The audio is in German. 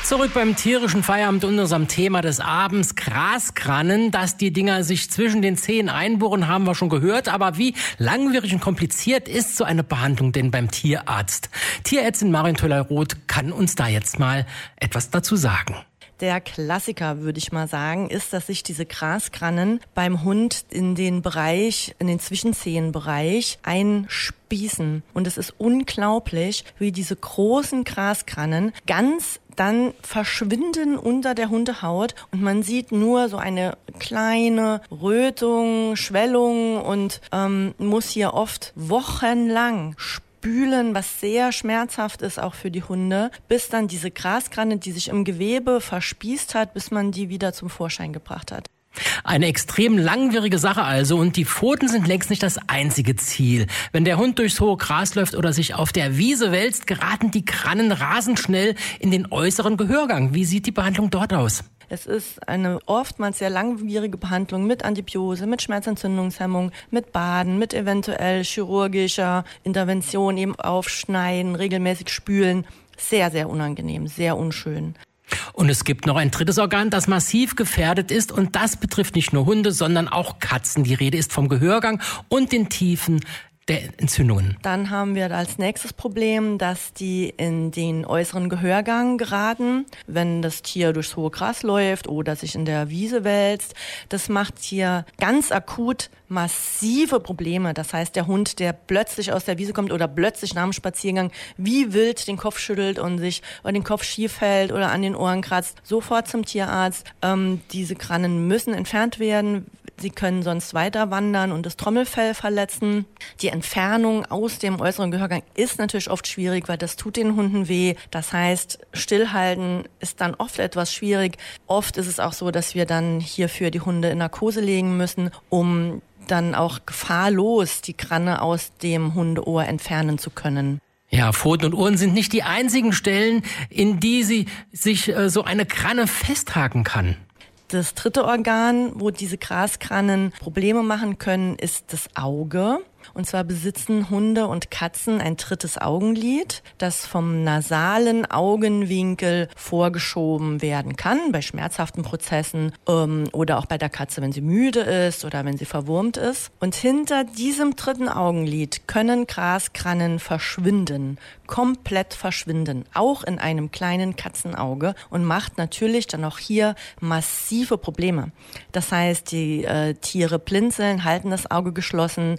Zurück beim tierischen Feierabend und unserem Thema des Abends, Graskrannen. Dass die Dinger sich zwischen den Zähnen einbohren, haben wir schon gehört. Aber wie langwierig und kompliziert ist so eine Behandlung denn beim Tierarzt? Tierärztin Marion Töller-Roth kann uns da jetzt mal etwas dazu sagen. Der Klassiker, würde ich mal sagen, ist, dass sich diese Graskrannen beim Hund in den Zwischenzehenbereich einspießen. Und es ist unglaublich, wie diese großen Graskrannen ganz dann verschwinden unter der Hundehaut und man sieht nur so eine kleine Rötung, Schwellung und muss hier oft wochenlang spülen, was sehr schmerzhaft ist auch für die Hunde, bis dann diese Graskranne, die sich im Gewebe verspießt hat, bis man die wieder zum Vorschein gebracht hat. Eine extrem langwierige Sache also, und die Pfoten sind längst nicht das einzige Ziel. Wenn der Hund durchs hohe Gras läuft oder sich auf der Wiese wälzt, geraten die Krannen rasend schnell in den äußeren Gehörgang. Wie sieht die Behandlung dort aus? Es ist eine oftmals sehr langwierige Behandlung mit Antibiose, mit Schmerzentzündungshemmung, mit Baden, mit eventuell chirurgischer Intervention, eben aufschneiden, regelmäßig spülen. Sehr, sehr unangenehm, sehr unschön. Und es gibt noch ein drittes Organ, das massiv gefährdet ist, und das betrifft nicht nur Hunde, sondern auch Katzen. Die Rede ist vom Gehörgang und den Tiefen der Entzündungen. Dann haben wir als nächstes Problem, dass die in den äußeren Gehörgang geraten, wenn das Tier durchs hohe Gras läuft oder sich in der Wiese wälzt. Das macht hier ganz akut massive Probleme. Das heißt, der Hund, der plötzlich aus der Wiese kommt oder plötzlich nach dem Spaziergang wie wild den Kopf schüttelt und sich oder den Kopf schief hält oder an den Ohren kratzt, sofort zum Tierarzt. Diese Krannen müssen entfernt werden. Sie können sonst weiter wandern und das Trommelfell verletzen. Die Entfernung aus dem äußeren Gehörgang ist natürlich oft schwierig, weil das tut den Hunden weh. Das heißt, stillhalten ist dann oft etwas schwierig. Oft ist es auch so, dass wir dann hierfür die Hunde in Narkose legen müssen, um dann auch gefahrlos die Kranne aus dem Hundeohr entfernen zu können. Ja, Pfoten und Ohren sind nicht die einzigen Stellen, in die sich so eine Kranne festhaken kann. Das dritte Organ, wo diese Graskrannen Probleme machen können, ist das Auge. Und zwar besitzen Hunde und Katzen ein drittes Augenlid, das vom nasalen Augenwinkel vorgeschoben werden kann, bei schmerzhaften Prozessen oder auch bei der Katze, wenn sie müde ist oder wenn sie verwurmt ist. Und hinter diesem dritten Augenlid können Graskrannen verschwinden, komplett verschwinden, auch in einem kleinen Katzenauge, und macht natürlich dann auch hier massive Probleme. Das heißt, die Tiere blinzeln, halten das Auge geschlossen,